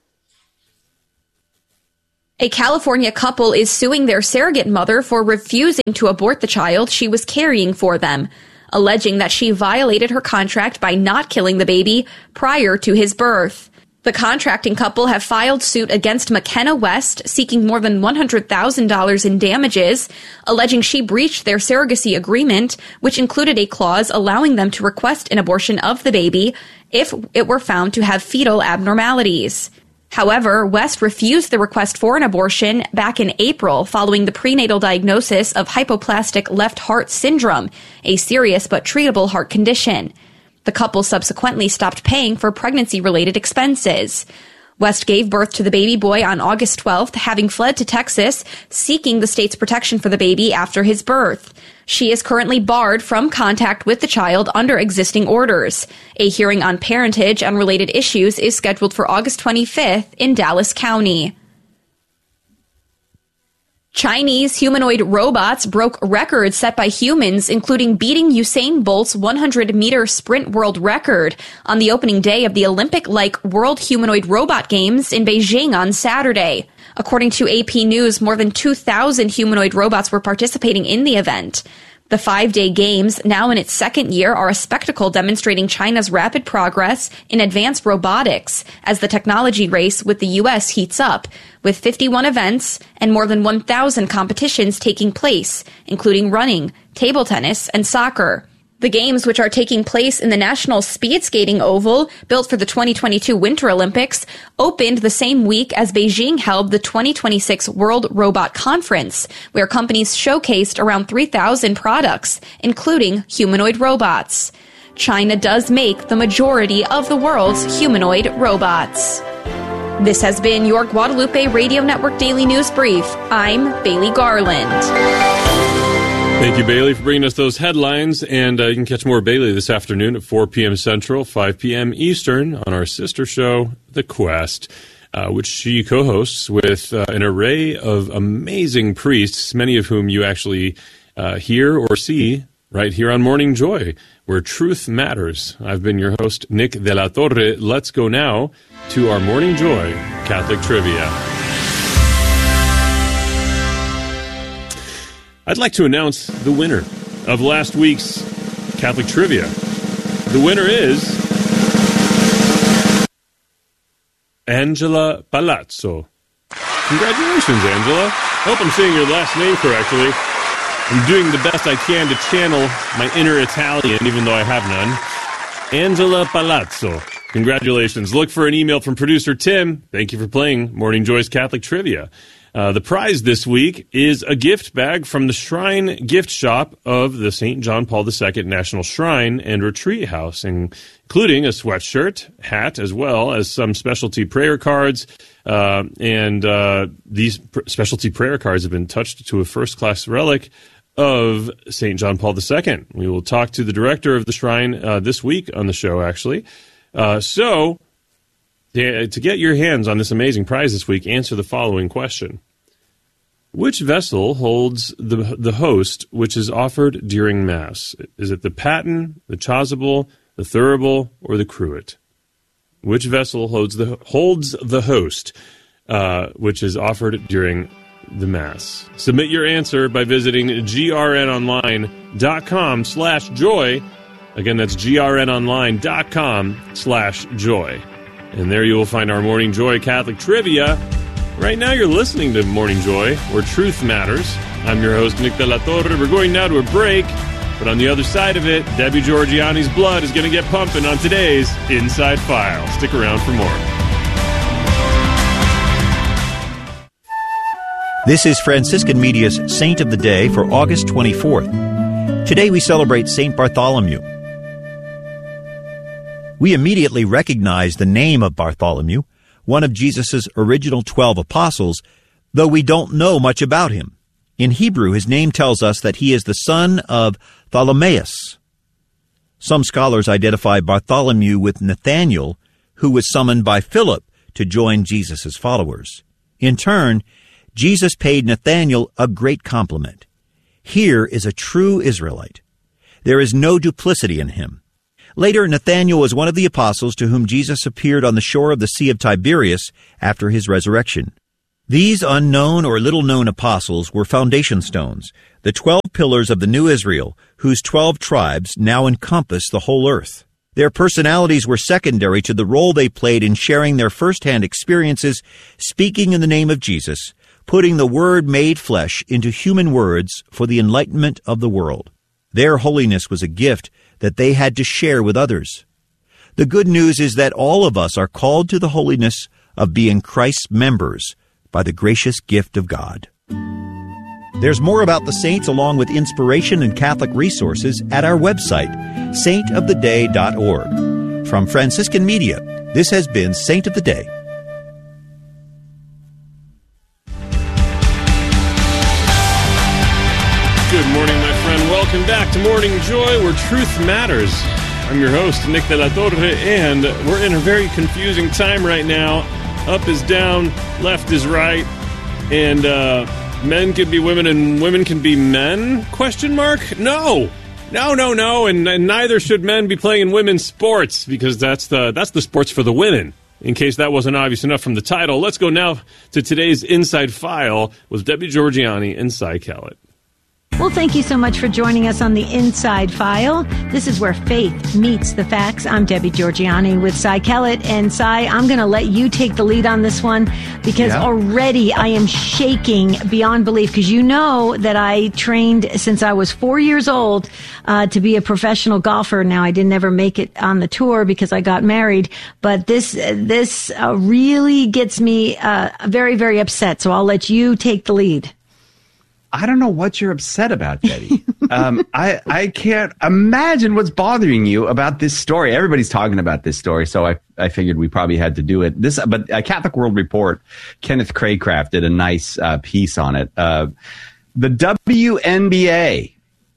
A California couple is suing their surrogate mother for refusing to abort the child she was carrying for them, alleging that she violated her contract by not killing the baby prior to his birth. The contracting couple have filed suit against McKenna West, seeking more than one hundred thousand dollars in damages, alleging she breached their surrogacy agreement, which included a clause allowing them to request an abortion of the baby if it were found to have fetal abnormalities. However, West refused the request for an abortion back in April following the prenatal diagnosis of hypoplastic left heart syndrome, a serious but treatable heart condition. The couple subsequently stopped paying for pregnancy-related expenses. West gave birth to the baby boy on August twelfth, having fled to Texas, seeking the state's protection for the baby after his birth. She is currently barred from contact with the child under existing orders. A hearing on parentage and related issues is scheduled for August twenty-fifth in Dallas County. Chinese humanoid robots broke records set by humans, including beating Usain Bolt's one hundred meter sprint world record on the opening day of the Olympic-like World Humanoid Robot Games in Beijing on Saturday. According to A P News, more than two thousand humanoid robots were participating in the event. The five-day games, now in its second year, are a spectacle demonstrating China's rapid progress in advanced robotics as the technology race with the U S heats up, with fifty-one events and more than one thousand competitions taking place, including running, table tennis, and soccer. The games, which are taking place in the National Speed Skating Oval, built for the twenty twenty-two Winter Olympics, opened the same week as Beijing held the twenty twenty-six World Robot Conference, where companies showcased around three thousand products, including humanoid robots. China does make the majority of the world's humanoid robots. This has been your Guadalupe Radio Network Daily News Brief. I'm Bailey Garland. Thank you, Bailey, for bringing us those headlines. And uh, you can catch more Bailey this afternoon at four p.m. Central, five p.m. Eastern on our sister show, The Quest, uh, which she co-hosts with uh, an array of amazing priests, many of whom you actually uh, hear or see right here on Morning Joy, where truth matters. I've been your host, Nick De La Torre. Let's go now to our Morning Joy Catholic Trivia. I'd like to announce the winner of last week's Catholic Trivia. The winner is Angela Palazzo. Congratulations, Angela. I hope I'm saying your last name correctly. I'm doing the best I can to channel my inner Italian, even though I have none. Angela Palazzo. Congratulations. Look for an email from producer Tim. Thank you for playing Morning Joy's Catholic Trivia. Uh, the prize this week is a gift bag from the Shrine Gift Shop of the Saint John Paul the Second National Shrine and Retreat House, including a sweatshirt, hat, as well as some specialty prayer cards. Uh, and uh, these pr- specialty prayer cards have been touched to a first-class relic of Saint John Paul the Second. We will talk to the director of the shrine uh, this week on the show, actually. Uh, so... To get your hands on this amazing prize this week, answer the following question. Which vessel holds the the host which is offered during Mass? Is it the paten, the chasuble, the thurible, or the cruet? Which vessel holds the holds the host uh, which is offered during the Mass? Submit your answer by visiting grnonline.com slash joy. Again, that's grnonline.com slash joy. And there you will find our Morning Joy Catholic Trivia. Right now you're listening to Morning Joy, where truth matters. I'm your host, Nick De La Torre. We're going now to a break, but on the other side of it, Debbie Georgiani's blood is going to get pumping on today's Inside File. Stick around for more. This is Franciscan Media's Saint of the Day for August twenty-fourth. Today we celebrate Saint Bartholomew. We immediately recognize the name of Bartholomew, one of Jesus' original twelve apostles, though we don't know much about him. In Hebrew, his name tells us that he is the son of Tholomaeus. Some scholars identify Bartholomew with Nathanael, who was summoned by Philip to join Jesus' followers. In turn, Jesus paid Nathanael a great compliment. Here is a true Israelite. There is no duplicity in him. Later, Nathanael was one of the apostles to whom Jesus appeared on the shore of the Sea of Tiberias after his resurrection. These unknown or little-known apostles were foundation stones, the twelve pillars of the new Israel, whose twelve tribes now encompass the whole earth. Their personalities were secondary to the role they played in sharing their first-hand experiences, speaking in the name of Jesus, putting the Word made flesh into human words for the enlightenment of the world. Their holiness was a gift that they had to share with others. The good news is that all of us are called to the holiness of being Christ's members by the gracious gift of God. There's more about the saints along with inspiration and Catholic resources at our website, saint of the day dot org. From Franciscan Media, this has been Saint of the Day. Good morning, my friend. Welcome back to Morning Joy, where truth matters. I'm your host, Nick de la Torre, and we're in a very confusing time right now. Up is down, left is right, and uh, men can be women and women can be men? Question mark? No, no, no, no, and, and neither should men be playing in women's sports, because that's the that's the sports for the women. In case that wasn't obvious enough from the title, let's go now to today's Inside File with Debbie Georgianni and Cy Kellett. Well, thank you so much for joining us on the Inside File. This is where faith meets the facts. I'm Debbie Georgianni with Cy Kellett. And Cy, I'm going to let you take the lead on this one because yeah. already I am shaking beyond belief, because you know that I trained since I was four years old uh, to be a professional golfer. Now, I didn't ever make it on the tour because I got married, but this this uh, really gets me uh, very, very upset. So I'll let you take the lead. I don't know what you're upset about, Debbie. um, I I can't imagine what's bothering you about this story. Everybody's talking about this story, so I I figured we probably had to do it. This, but uh, Catholic World Report, Kenneth Craycraft did a nice uh, piece on it. Uh, the W N B A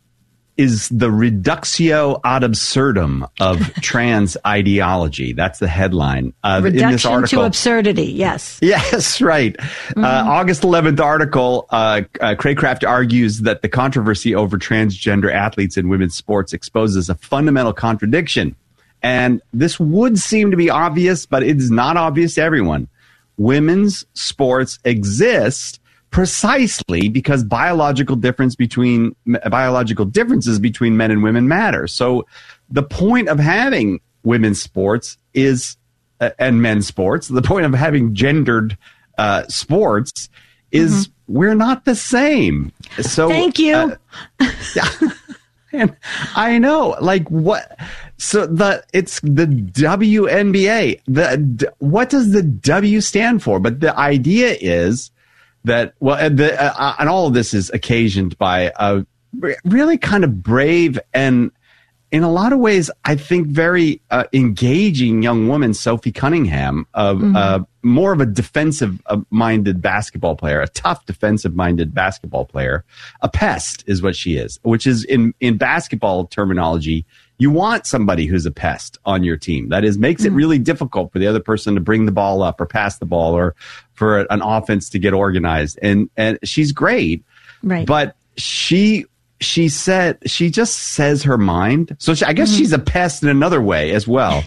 is the reductio ad absurdum of trans ideology. That's the headline. Uh, Reduction in this article. to absurdity, yes. Yes, right. Mm-hmm. Uh, August eleventh article, uh, uh, Craycraft argues that the controversy over transgender athletes in women's sports exposes a fundamental contradiction. And this would seem to be obvious, but it is not obvious to everyone. Women's sports exist precisely because biological difference between biological differences between men and women matter. So the point of having women's sports is uh, and men's sports, the point of having gendered uh, sports is mm-hmm. we're not the same. So thank you. Uh, yeah. And I know, like what? So the it's the W N B A. The what does the W stand for? But the idea is that, well, and, the, uh, and all of this is occasioned by a really kind of brave and, in a lot of ways, I think very uh, engaging young woman, Sophie Cunningham, uh, mm-hmm. uh, more of a defensive-minded basketball player, a tough defensive-minded basketball player. A pest is what she is, which is, in, in basketball terminology, you want somebody who's a pest on your team. That is, makes mm-hmm. it really difficult for the other person to bring the ball up or pass the ball or for an offense to get organized. And and she's great, right? But she she said she just says her mind. So she, I guess mm-hmm. she's a pest in another way as well.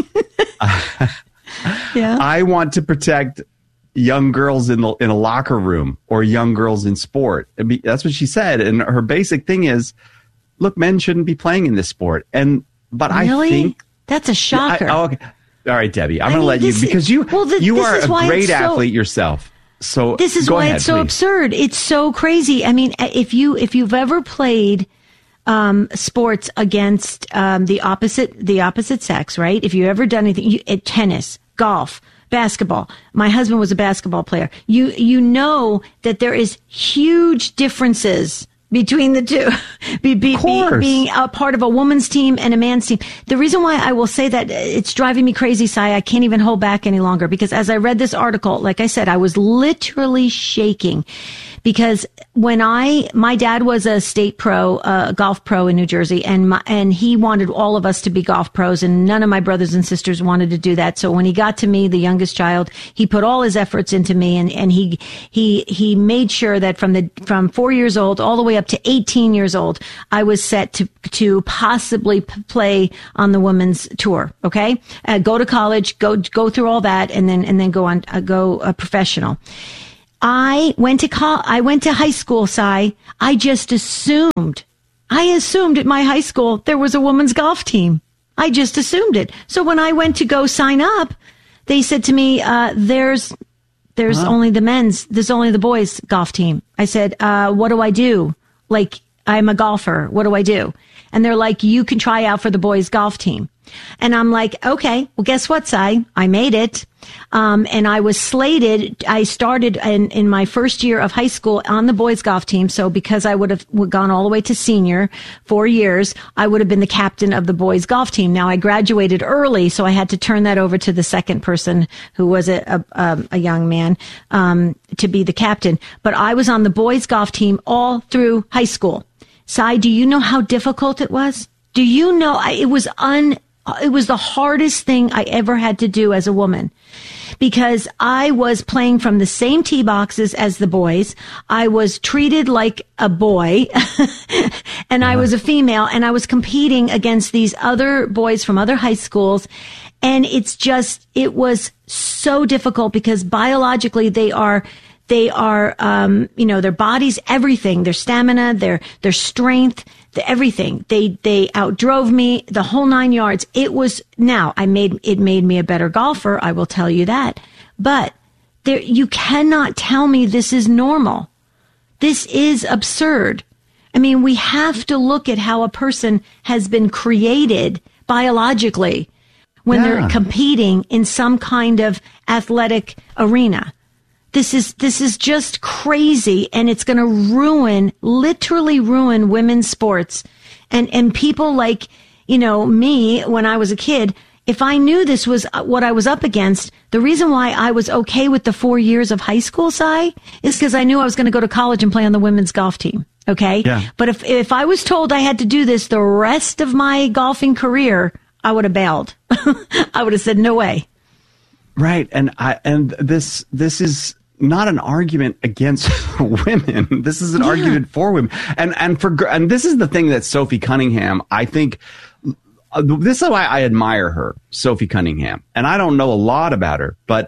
uh, yeah, I want to protect young girls in the in a locker room or young girls in sport. I mean, that's what she said, and her basic thing is, look, men shouldn't be playing in this sport. And but really? I think that's a shocker. I, oh, okay. All right, Debbie, I'm going to let you, is, because you well, the, you are a great so, athlete yourself. So this is go why ahead, it's so please. absurd. It's so crazy. I mean, if you if you've ever played um, sports against um, the opposite the opposite sex, right? If you've ever done anything, you, at tennis, golf, basketball. My husband was a basketball player. You you know that there is huge differences between the two, be, be, be, being a part of a woman's team and a man's team. The reason why I will say that, it's driving me crazy, Cy, I can't even hold back any longer, because as I read this article, like I said, I was literally shaking, because when I, my dad was a state pro, uh, golf pro in New Jersey, and my, and he wanted all of us to be golf pros, and none of my brothers and sisters wanted to do that. So when he got to me, the youngest child, he put all his efforts into me, and, and he, he, he made sure that from the, from four years old all the way up to eighteen years old, I was set to, to possibly p- play on the women's tour. Okay. Uh, go to college, go, go through all that, and then, and then go on, uh, go uh, professional. I went to col- I went to high school, Si. I just assumed, I assumed at my high school there was a women's golf team. I just assumed it. So when I went to go sign up, they said to me, uh, there's, there's wow. only the men's, there's only the boys golf team. I said, uh, what do I do? Like, I'm a golfer. What do I do? And they're like, you can try out for the boys golf team. And I'm like, okay, well, guess what, Si? I made it. Um, and I was slated. I started in, in my first year of high school on the boys golf team. So because I would have gone all the way to senior, four years, I would have been the captain of the boys golf team. Now I graduated early, so I had to turn that over to the second person, who was a, a, um, a young man, um, to be the captain. But I was on the boys golf team all through high school. Si, do you know how difficult it was? Do you know I, it was un, it was the hardest thing I ever had to do as a woman, because I was playing from the same tee boxes as the boys. I was treated like a boy and I was a female, and I was competing against these other boys from other high schools. And it's just, it was so difficult because biologically they are They are, um, you know, their bodies, everything, their stamina, their, their strength, the, everything. They, they outdrove me, the whole nine yards. It was, now I made, it made me a better golfer. I will tell you that. But there, you cannot tell me this is normal. This is absurd. I mean, we have to look at how a person has been created biologically when yeah. they're competing in some kind of athletic arena. This is, this is just crazy, and it's going to ruin, literally ruin women's sports. And, and people like, you know, me, when I was a kid, if I knew this was what I was up against, the reason why I was okay with the four years of high school, Si, is because I knew I was going to go to college and play on the women's golf team. Okay. Yeah. But if, if I was told I had to do this the rest of my golfing career, I would have bailed. I would have said, no way. Right. And I, and this, this is, not an argument against women. This is an yeah. argument for women. And, and for, and this is the thing that Sophie Cunningham, I think, uh, this is why I admire her, Sophie Cunningham. And I don't know a lot about her, but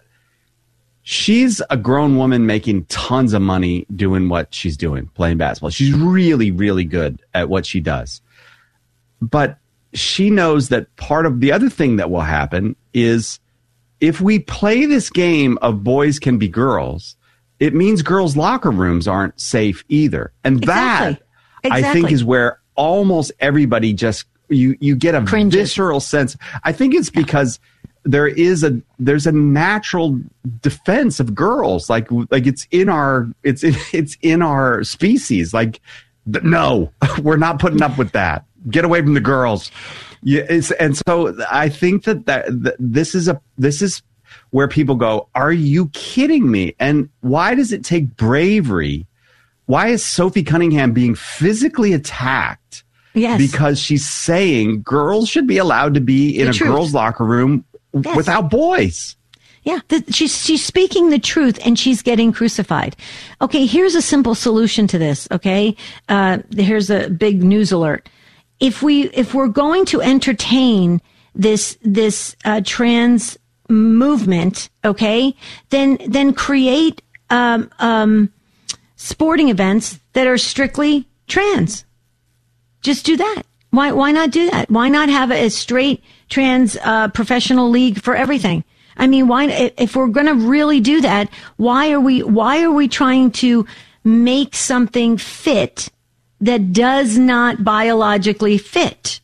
she's a grown woman making tons of money doing what she's doing, playing basketball. She's really, really good at what she does. But she knows that part of the other thing that will happen is, if we play this game of boys can be girls, it means girls' locker rooms aren't safe either. And exactly. that, exactly. I think, is where almost everybody just, you, you get a Cringes. visceral sense. I think it's because there is a, there's a natural defense of girls. Like, like it's in our, it's, it's in our species. Like, no, we're not putting up with that. Get away from the girls. Yeah, it's, and so I think that, that that this is a this is where people go, are you kidding me? And why does it take bravery? Why is Sophie Cunningham being physically attacked? Yes. Because she's saying girls should be allowed to be in the a truth. girls' locker room yes. without boys. Yeah, the, she's she's speaking the truth, and she's getting crucified. Okay, here's a simple solution to this. Okay, uh, here's a big news alert. If we, if we're going to entertain this, this, uh, trans movement, okay, then, then create, um, um, sporting events that are strictly trans. Just do that. Why, why not do that? Why not have a straight trans, uh, professional league for everything? I mean, why, if we're going to really do that, why are we, why are we trying to make something fit that does not biologically fit?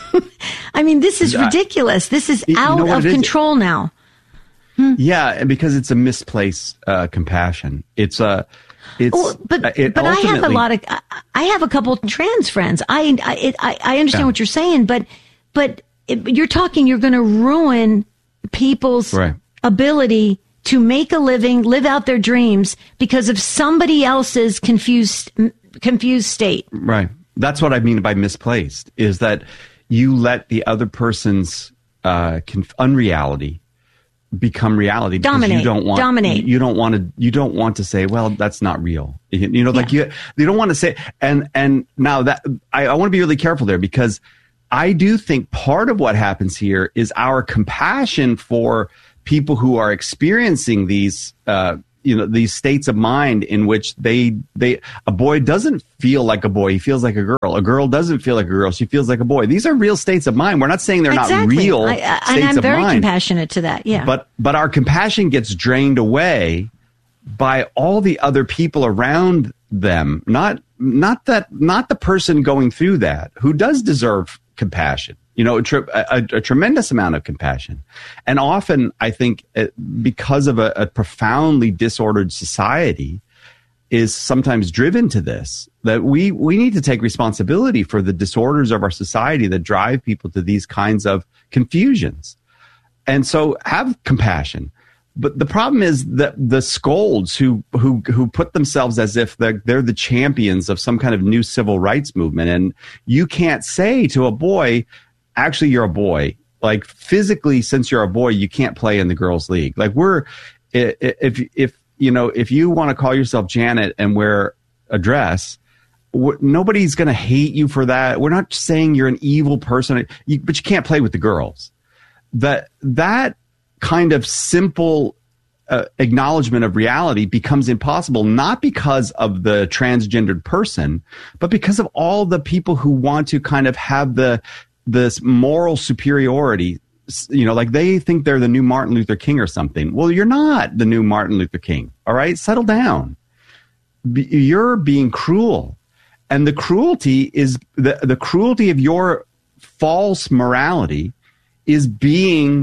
I mean, this is ridiculous. This is out you know of control is? now. Hmm. Yeah, and because it's a misplaced uh, compassion. It's a, it's. Well, but it but I have a lot of. I have a couple trans friends. I I it, I, I understand yeah. what you're saying, but but it, you're talking. You're going to ruin people's right. ability to make a living, live out their dreams because of somebody else's confused, confused state. Right. That's what I mean by misplaced, is that you let the other person's uh, conf- unreality become reality. Because Dominate. You don't want, Dominate. You don't want to. You don't want to say, "Well, that's not real." You, you know, like yeah. you. You don't want to say. And and now that I, I want to be really careful there, because I do think part of what happens here is our compassion for people who are experiencing these. Uh, you know, these states of mind in which they, they, a boy doesn't feel like a boy. He feels like a girl. A girl doesn't feel like a girl. She feels like a boy. These are real states of mind. We're not saying they're exactly. not real I, I, states and I'm of very mind. compassionate to that. Yeah. But, but our compassion gets drained away by all the other people around them. Not, not that, not the person going through that, who does deserve compassion. You know, a, tr- a, a tremendous amount of compassion. And often, I think, uh, because of a, a profoundly disordered society, is sometimes driven to this, that we, we need to take responsibility for the disorders of our society that drive people to these kinds of confusions. And so have compassion. But the problem is that the scolds who, who, who put themselves as if they're, they're the champions of some kind of new civil rights movement. And you can't say to a boy, actually, you're a boy. Like, physically, since you're a boy, you can't play in the girls' league. Like, we're, if, if, you know, if you want to call yourself Janet and wear a dress, nobody's going to hate you for that. We're not saying you're an evil person, you, but you can't play with the girls. That, that kind of simple uh, acknowledgement of reality becomes impossible, not because of the transgendered person, but because of all the people who want to kind of have the, this moral superiority, you know, like they think they're the new Martin Luther King or something. Well, you're not the new Martin Luther King. All right. Settle down. Be, you're being cruel. And the cruelty is the, the cruelty of your false morality is being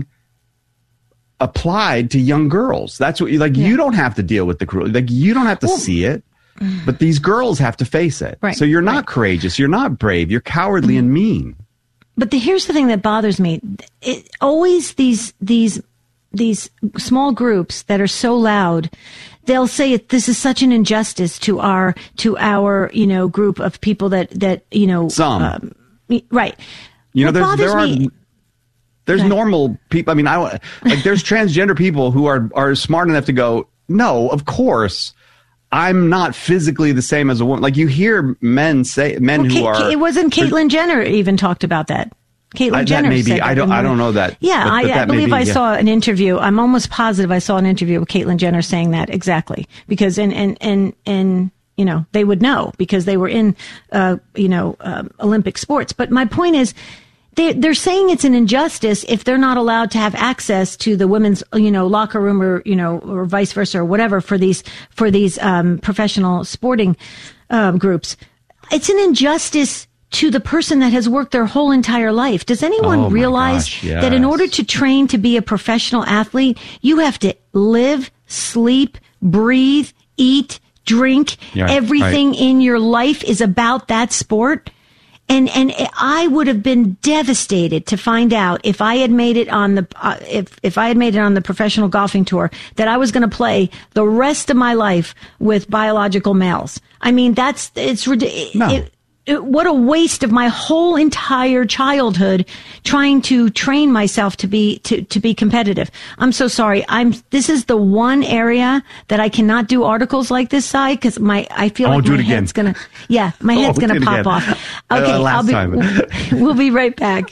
applied to young girls. That's what you like. Yeah. You don't have to deal with the cruelty. Like, you don't have to well, see it, but these girls have to face it. Right, so you're not right. courageous. You're not brave. You're cowardly mm-hmm. and mean. But the, here's the thing that bothers me. It, always these these these small groups that are so loud, they'll say it, this is such an injustice to our to our you know group of people that that you know some um, right. You know, what there's there are me, there's okay. normal people. I mean, I like there's transgender people who are are smart enough to go, no, of course. I'm not physically the same as a woman. Like, you hear men say, men well, who Kate, are. It wasn't Caitlyn Jenner even talked about that. Caitlyn I, Jenner maybe, said that. I don't. I don't know that. Yeah, but, but I, I believe be, I yeah. saw an interview. I'm almost positive I saw an interview with Caitlyn Jenner saying that exactly, because and and and and you know they would know because they were in uh you know um, Olympic sports. But my point is, they, they're saying it's an injustice if they're not allowed to have access to the women's, you know, locker room or, you know, or vice versa or whatever for these, for these, um, professional sporting, um, groups. It's an injustice to the person that has worked their whole entire life. Does anyone oh realize gosh, yes. that in order to train to be a professional athlete, you have to live, sleep, breathe, eat, drink. Yeah, everything right. in your life is about that sport? And and I would have been devastated to find out if I had made it on the uh, if if I had made it on the professional golfing tour that I was going to play the rest of my life with biological males. I mean, that's it's ridiculous. No. It, it, what a waste of my whole entire childhood trying to train myself to be to to be competitive. I'm so sorry. I'm this is the one area that I cannot do articles like this side because my I feel oh, like do my it head's again. gonna yeah my head's oh, gonna pop again. off. Okay, uh, last I'll be. Time. We'll, we'll be right back.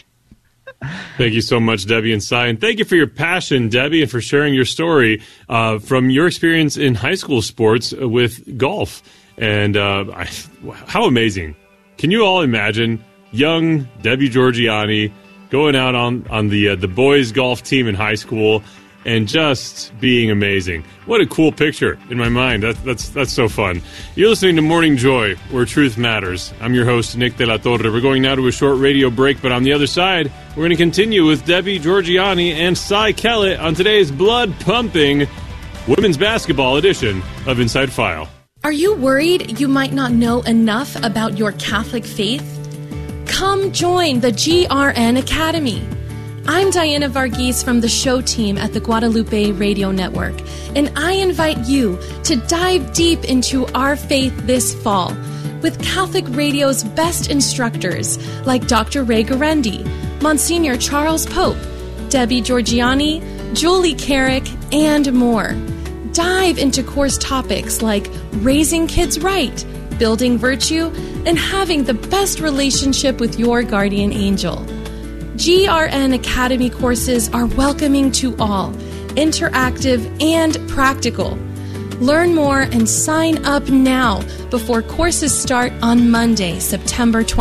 Thank you so much, Debbie and Cy. And thank you for your passion, Debbie, and for sharing your story uh, from your experience in high school sports with golf. And uh, I, how amazing. Can you all imagine young Debbie Georgianni going out on, on the uh, the boys' golf team in high school and just being amazing? What a cool picture in my mind. That, that's that's so fun. You're listening to Morning Joy, where truth matters. I'm your host, Nick De La Torre. We're going now to a short radio break, but on the other side, we're going to continue with Debbie Georgianni and Cy Kellett on today's blood-pumping women's basketball edition of Inside File. Are you worried you might not know enough about your Catholic faith? Come join the G R N Academy. I'm Diana Varghese from the show team at the Guadalupe Radio Network, and I invite you to dive deep into our faith this fall with Catholic Radio's best instructors like Doctor Ray Guarendi, Monsignor Charles Pope, Debbie Georgiani, Julie Carrick, and more. Dive into course topics like raising kids right, building virtue, and having the best relationship with your guardian angel. G R N Academy courses are welcoming to all, interactive and practical. Learn more and sign up now before courses start on Monday, September twentieth.